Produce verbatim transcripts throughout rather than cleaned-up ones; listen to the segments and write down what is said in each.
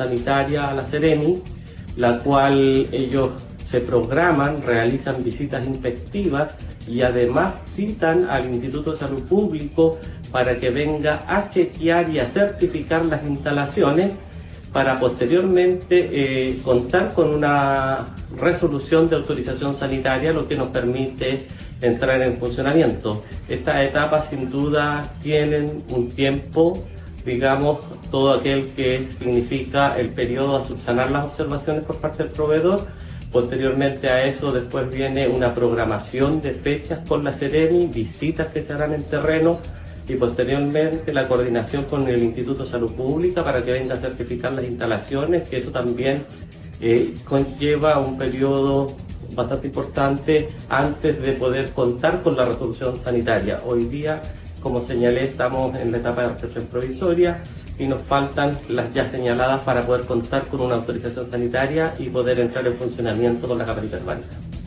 sanitaria a la Seremi, la cual ellos se programan, realizan visitas inspectivas y además citan al Instituto de Salud Pública para que venga a chequear y a certificar las instalaciones para posteriormente eh, contar con una resolución de autorización sanitaria, lo que nos permite entrar en funcionamiento. Estas etapas sin duda tienen un tiempo, digamos, todo aquel que significa el periodo a subsanar las observaciones por parte del proveedor. Posteriormente a eso, después viene una programación de fechas con la Seremi, visitas que se harán en terreno y posteriormente la coordinación con el Instituto de Salud Pública para que venga a certificar las instalaciones, que eso también eh, conlleva un periodo bastante importante antes de poder contar con la resolución sanitaria. Hoy día, como señalé, estamos en la etapa de recepción provisoria y nos faltan las ya señaladas para poder contar con una autorización sanitaria y poder entrar en funcionamiento con la capa hiperbárica.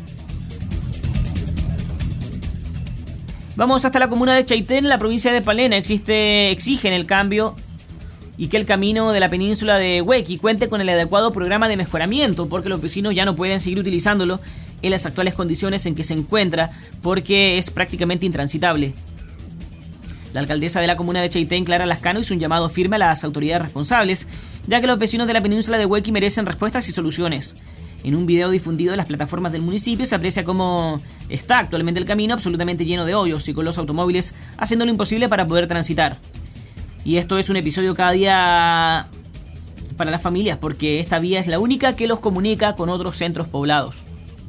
Vamos hasta la comuna de Chaitén, en la provincia de Palena. Existe, exigen el cambio y que el camino de la península de Huequi cuente con el adecuado programa de mejoramiento, porque los vecinos ya no pueden seguir utilizándolo en las actuales condiciones en que se encuentra, porque es prácticamente intransitable. La alcaldesa de la comuna de Chaitén, Clara Lascano, hizo un llamado firme a las autoridades responsables, ya que los vecinos de la península de Huequi merecen respuestas y soluciones. En un video difundido en las plataformas del municipio se aprecia cómo está actualmente el camino, absolutamente lleno de hoyos y con los automóviles haciendo lo imposible para poder transitar. Y esto es un episodio cada día para las familias, porque esta vía es la única que los comunica con otros centros poblados.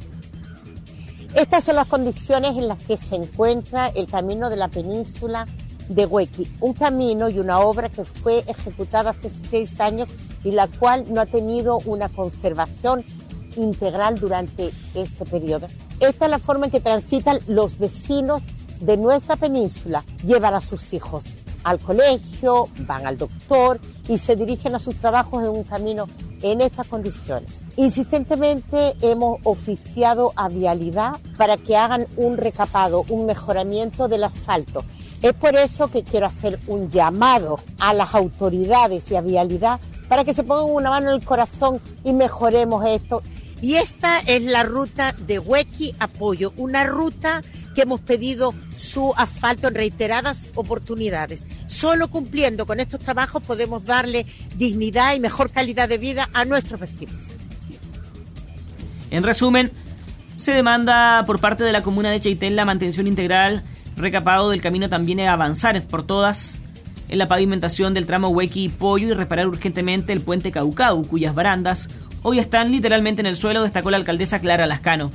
Estas son las condiciones en las que se encuentra el camino de la península de Huequi, un camino y una obra que fue ejecutada hace seis años y la cual no ha tenido una conservación integral durante este periodo. Esta es la forma en que transitan los vecinos de nuestra península. Llevan a sus hijos al colegio, van al doctor y se dirigen a sus trabajos en un camino en estas condiciones. Insistentemente hemos oficiado a Vialidad para que hagan un recapado, un mejoramiento del asfalto. Es por eso que quiero hacer un llamado a las autoridades y a Vialidad para que se pongan una mano en el corazón y mejoremos esto. Y esta es la ruta de Huequi a Pollo, una ruta que hemos pedido su asfalto en reiteradas oportunidades. Solo cumpliendo con estos trabajos podemos darle dignidad y mejor calidad de vida a nuestros vecinos. En resumen, se demanda por parte de la comuna de Chaitén la mantención integral, recapado del camino, también a avanzar por todas en la pavimentación del tramo Huequi y Pollo y reparar urgentemente el puente Caucau, cuyas barandas hoy están literalmente en el suelo, destacó la alcaldesa Clara Lascano.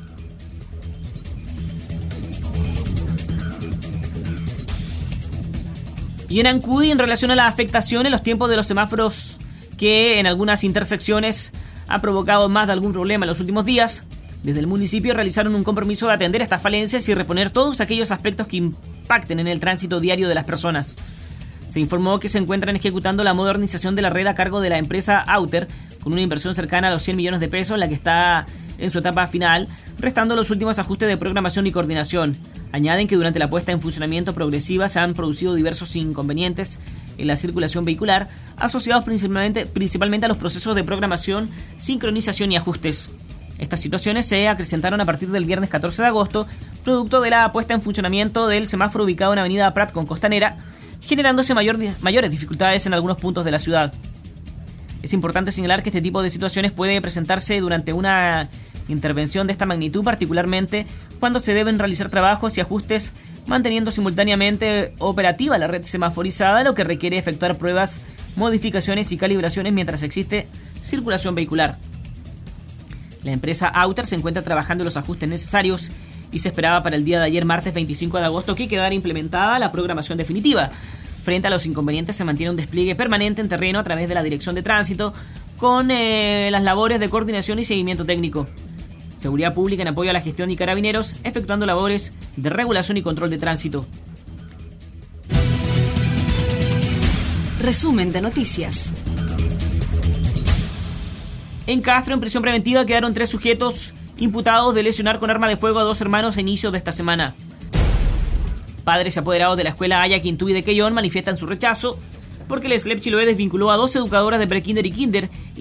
Y en Ancudi, en relación a la afectación en los tiempos de los semáforos que en algunas intersecciones ha provocado más de algún problema en los últimos días, desde el municipio realizaron un compromiso de atender estas falencias y reponer todos aquellos aspectos que impacten en el tránsito diario de las personas. Se informó que se encuentran ejecutando la modernización de la red a cargo de la empresa Auter, con una inversión cercana a los cien millones de pesos, la que está en su etapa final, restando los últimos ajustes de programación y coordinación. Añaden que durante la puesta en funcionamiento progresiva se han producido diversos inconvenientes en la circulación vehicular, asociados principalmente, principalmente a los procesos de programación, sincronización y ajustes. Estas situaciones se acrecentaron a partir del viernes catorce de agosto, producto de la puesta en funcionamiento del semáforo ubicado en Avenida Prat con Costanera, generándose mayor, mayores dificultades en algunos puntos de la ciudad. Es importante señalar que este tipo de situaciones puede presentarse durante una intervención de esta magnitud, particularmente cuando se deben realizar trabajos y ajustes manteniendo simultáneamente operativa la red semaforizada, lo que requiere efectuar pruebas, modificaciones y calibraciones mientras existe circulación vehicular. La empresa Auter se encuentra trabajando en los ajustes necesarios y se esperaba para el día de ayer, martes veinticinco de agosto, que quedara implementada la programación definitiva. Frente a los inconvenientes se mantiene un despliegue permanente en terreno a través de la Dirección de Tránsito con eh, las labores de coordinación y seguimiento técnico. Seguridad Pública en apoyo a la gestión y carabineros efectuando labores de regulación y control de tránsito. Resumen de noticias. En Castro, en prisión preventiva, quedaron tres sujetos imputados de lesionar con arma de fuego a dos hermanos a inicio de esta semana. Padres y apoderados de la escuela Haya Quintuy de Quellón manifiestan su rechazo porque el S L E P Chiloé desvinculó a dos educadoras de prekinder y kinder